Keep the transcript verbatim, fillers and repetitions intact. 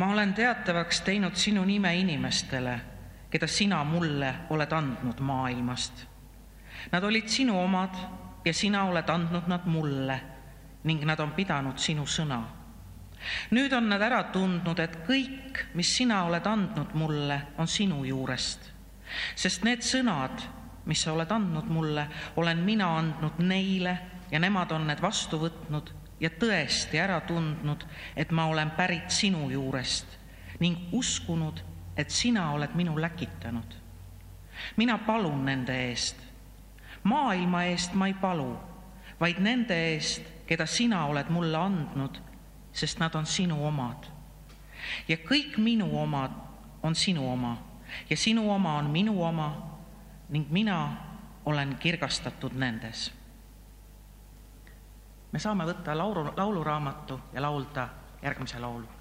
Ma olen teatavaks teinud sinu nime inimestele, keda sina mulle oled andnud maailmast. Nad olid sinu omad ja sina oled andnud nad mulle ning nad on pidanud sinu sõna. Nüüd on nad ära tundnud, et kõik, mis sina oled andnud mulle, on sinu juurest. Sest need sõnad, mis sa oled andnud mulle, olen mina andnud neile ja nemad on need vastu võtnud ja tõesti ära tundnud, et ma olen pärit sinu juurest ning uskunud, et sina oled minu läkitanud. Mina palun nende eest. Maailma eest ma ei palu, vaid nende eest, keda sina oled mulle andnud, sest nad on sinu omad. Ja kõik minu omad on sinu oma ja sinu oma on minu oma ning mina olen kirgastatud nendes. Me saame võtta laulu, lauluraamatu ja laulda järgmise laulu.